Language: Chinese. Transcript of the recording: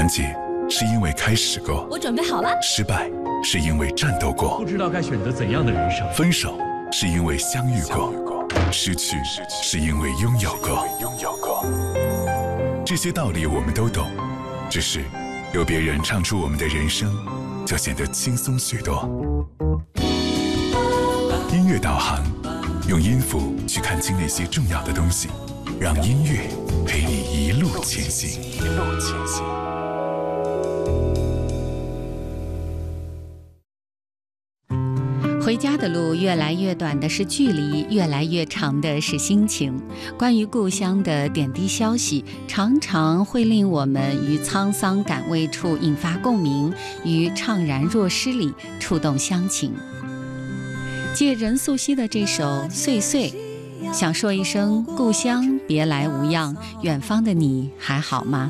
团结是因为开始过， 我准备好了。 失败是因为战斗过， 不知道该选择怎样的人生。 分手是因为相遇过，失去是因为拥有过。这些道理我们都懂，只是有别人唱出我们的人生，就显得轻松许多。音乐导航，用音符去看清那些重要的东西，让音乐陪你一路前行。 回家的路越来越短的是距离，越来越长的是心情。关于故乡的点滴消息，常常会令我们于沧桑感味处引发共鸣，于怅然若失里触动乡情。借任素汐的这首《岁岁》，想说一声故乡别来无恙，远方的你还好吗？